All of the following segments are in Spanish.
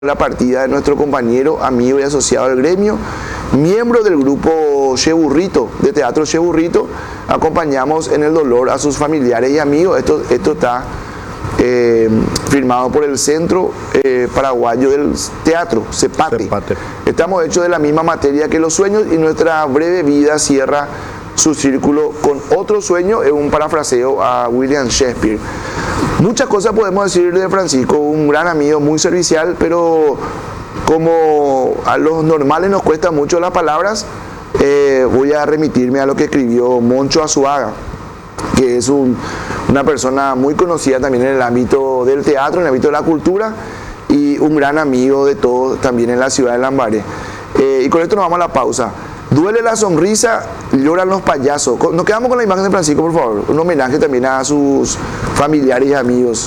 la partida de nuestro compañero, amigo y asociado del gremio, miembro del grupo Che Burrito, de Teatro Che Burrito. Acompañamos en el dolor a sus familiares y amigos. Esto está firmado por el Centro Paraguayo del Teatro, CEPATE. Estamos hechos de la misma materia que los sueños y nuestra breve vida cierra su círculo con otro sueño. Es un parafraseo a William Shakespeare. Muchas cosas podemos decir de Francisco, un gran amigo, muy servicial, pero como a los normales nos cuesta mucho las palabras, voy a remitirme a lo que escribió Moncho Azuaga, que es una persona muy conocida también en el ámbito del teatro, en el ámbito de la cultura, y un gran amigo de todos también en la ciudad de Lambaré. Y con esto nos vamos a la pausa. Duele la sonrisa, lloran los payasos. Nos quedamos con la imagen de Francisco, por favor. Un homenaje también a sus familiares y amigos.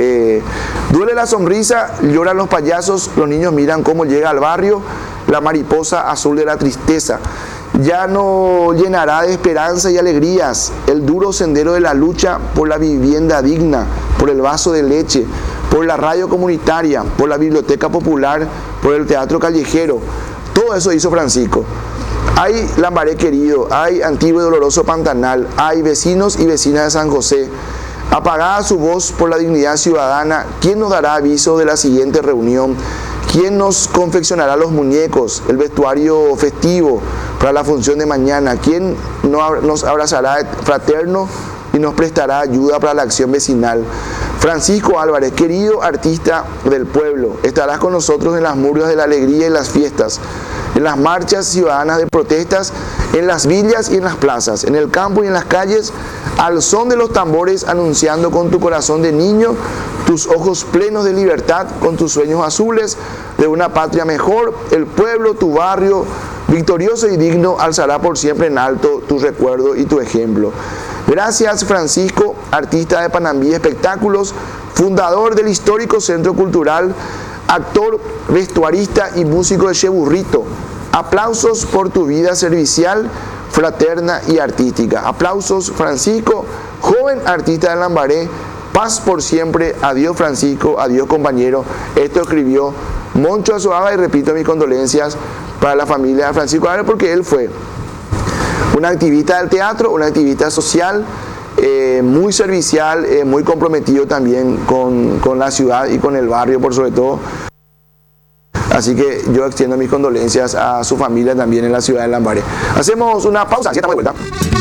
Duele la sonrisa, lloran los payasos. Los niños miran cómo llega al barrio la mariposa azul de la tristeza. Ya no llenará de esperanza y alegrías el duro sendero de la lucha por la vivienda digna, por el vaso de leche, por la radio comunitaria, por la biblioteca popular, por el teatro callejero. Todo eso hizo Francisco. Hay Lambaré querido, hay Antiguo y Doloroso Pantanal, hay vecinos y vecinas de San José. Apagada su voz por la dignidad ciudadana, ¿quién nos dará aviso de la siguiente reunión? ¿Quién nos confeccionará los muñecos, el vestuario festivo para la función de mañana? ¿Quién nos abrazará fraterno y nos prestará ayuda para la acción vecinal? Francisco Álvarez, querido artista del pueblo, estarás con nosotros en las murgas de la alegría y las fiestas, en las marchas ciudadanas de protestas, en las villas y en las plazas, en el campo y en las calles, al son de los tambores, anunciando con tu corazón de niño, tus ojos plenos de libertad, con tus sueños azules de una patria mejor. El pueblo, tu barrio, victorioso y digno, alzará por siempre en alto tu recuerdo y tu ejemplo. Gracias, Francisco, artista de Panambí Espectáculos, fundador del histórico Centro Cultural, actor, vestuarista y músico de Che Burrito. Aplausos por tu vida servicial, fraterna y artística. Aplausos, Francisco, joven artista de Lambaré. Paz por siempre. Adiós, Francisco. Adiós, compañero. Esto escribió Moncho Azuaga y repito mis condolencias para la familia de Francisco Álvarez, porque él fue un activista del teatro, un activista social, muy servicial, muy comprometido también con la ciudad y con el barrio por sobre todo. Así que yo extiendo mis condolencias a su familia también en la ciudad de Lambaré. Hacemos una pausa, así estamos de vuelta.